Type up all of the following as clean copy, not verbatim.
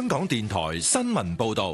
香港電台新聞報道。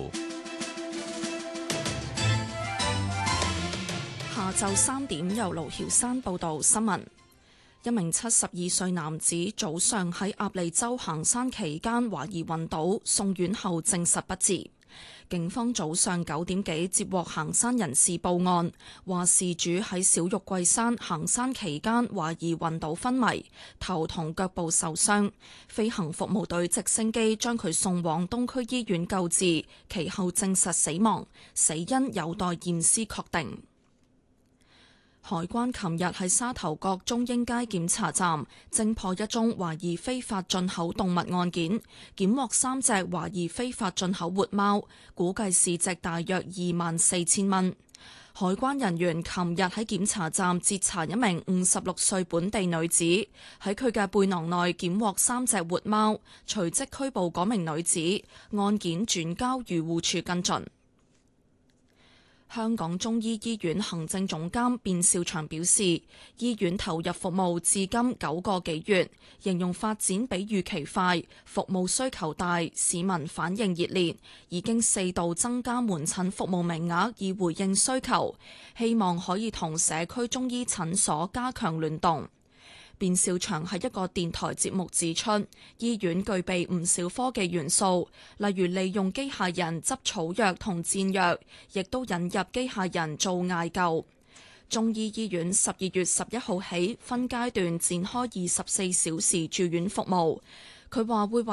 下晝3點由盧曉山報道新聞。一名72歲男子早上喺鴨脷洲行山期間懷疑暈倒，送院後證實不治。警方早上9點幾接獲行山人士報案，話事主喺小玉桂山行山期間懷疑暈倒昏迷，頭同腳部受傷。飛行服務隊直升機將佢送往東區醫院救治，其後證實死亡，死因有待驗屍確定。海關琴日喺沙頭角中英街檢查站偵破一宗懷疑非法進口動物案件，檢獲3隻懷疑非法進口活貓，估計市值大約24,000蚊。海關人員琴日喺檢查站截查一名56歲本地女子，喺佢嘅背囊內檢獲3隻活貓，隨即拘捕嗰名女子，案件轉交漁護署跟進。香港中醫醫院行政總監卞兆祥表示，醫院投入服務至今9個幾月，形容發展比預期快，服務需求大，市民反應熱烈，已經4度增加門診服務名額以回應需求，希望可以同社區中醫診所加強聯動。卞兆祥喺一個電台節目指出，醫院具備唔少科技元素，例如利用機械人執草藥同煎藥，亦都引入機械人做艾灸。中醫醫院12月11號起分階段展開24小時住院服務。佢話會